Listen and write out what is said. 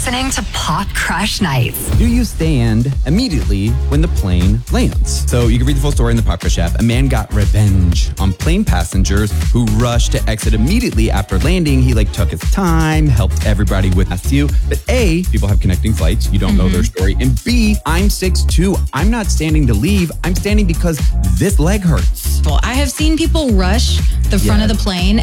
listening to Pop Crush Nights. Do you stand immediately when the plane lands? So you can read the full story in the Pop Crush app. A man got revenge on plane passengers who rushed to exit immediately after landing. He took his time, helped everybody with SU. But A, people have connecting flights. You don't know their story. And B, I'm 6'2". I'm not standing to leave. I'm standing because this leg hurts. Well, I have seen people rush the front of the plane